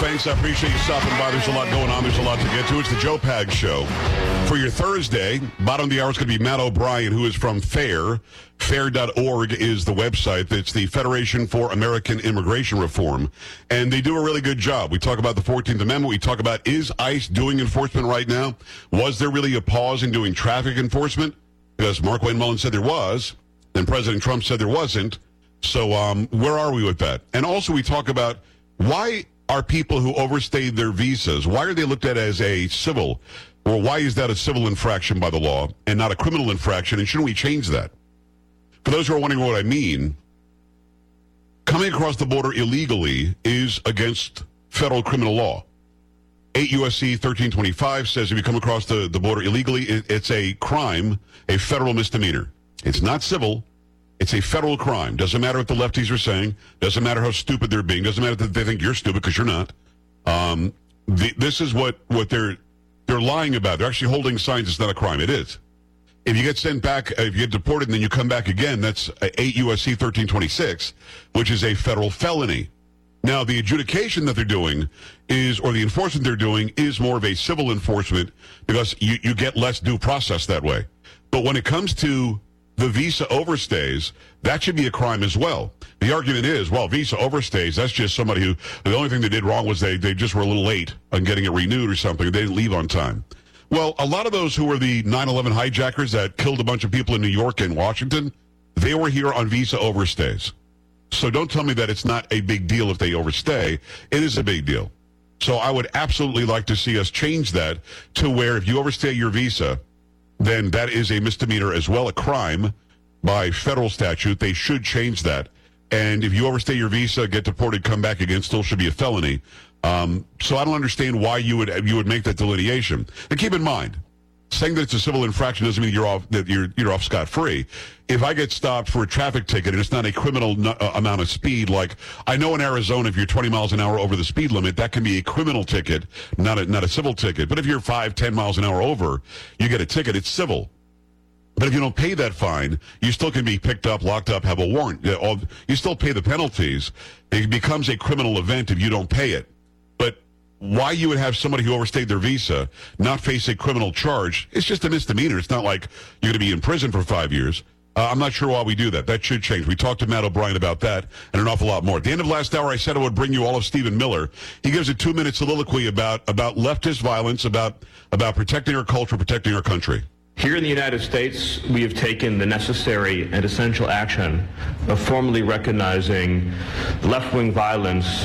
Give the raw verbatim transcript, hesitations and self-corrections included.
thanks. I appreciate you stopping by. There's a lot going on. There's a lot to get to. It's the Joe Pag Show. For your Thursday, bottom of the hour is going to be Matt O'Brien, who is from FAIR. FAIR dot org is the website. It's the Federation for American Immigration Reform. And they do a really good job. We talk about the fourteenth Amendment. We talk about, is ICE doing enforcement right now? Was there really a pause in doing traffic enforcement? Because Mark Wayne Mullin said there was. Then President Trump said there wasn't. So um, where are we with that? And also we talk about why are people who overstayed their visas, why are they looked at as a civil, or why is that a civil infraction by the law and not a criminal infraction, and shouldn't we change that? For those who are wondering what I mean, coming across the border illegally is against federal criminal law. eight U S C thirteen twenty-five says if you come across the, the border illegally, it, it's a crime, a federal misdemeanor. It's not civil. It's a federal crime. Doesn't matter what the lefties are saying. Doesn't matter how stupid they're being. Doesn't matter that they think you're stupid because you're not. Um, the, this is what, what they're they're lying about. They're actually holding signs. It's not a crime. It is. If you get sent back, if you get deported and then you come back again, that's eight U S C thirteen twenty-six, which is a federal felony. Now, the adjudication that they're doing is, or the enforcement they're doing, is more of a civil enforcement because you, you get less due process that way. But when it comes to the visa overstays, that should be a crime as well. The argument is, well, visa overstays, that's just somebody who, the only thing they did wrong was they, they just were a little late on getting it renewed or something. They didn't leave on time. Well, a lot of those who were the nine eleven hijackers that killed a bunch of people in New York and Washington, they were here on visa overstays. So don't tell me that it's not a big deal if they overstay. It is a big deal. So I would absolutely like to see us change that to where if you overstay your visa, then that is a misdemeanor as well, a crime by federal statute. They should change that. And if you overstay your visa, get deported, come back again, still should be a felony. Um, so I don't understand why you would you would make that delineation. And keep in mind, saying that it's a civil infraction doesn't mean you're off that you're you're off scot-free. If I get stopped for a traffic ticket and it's not a criminal no, uh, amount of speed, like I know in Arizona, if you're twenty miles an hour over the speed limit, that can be a criminal ticket, not a not a civil ticket. But if you're five, ten miles an hour over, you get a ticket. It's civil. But if you don't pay that fine, you still can be picked up, locked up, have a warrant. You still pay the penalties. It becomes a criminal event if you don't pay it. But why you would have somebody who overstayed their visa not face a criminal charge, it's just a misdemeanor. It's not like you're going to be in prison for five years. Uh, I'm not sure why we do that. That should change. We talked to Matt O'Brien about that and an awful lot more. At the end of last hour, I said I would bring you all of Stephen Miller. He gives a two-minute soliloquy about, about leftist violence, about, about protecting our culture, protecting our country. Here in the United States, we have taken the necessary and essential action of formally recognizing left-wing violence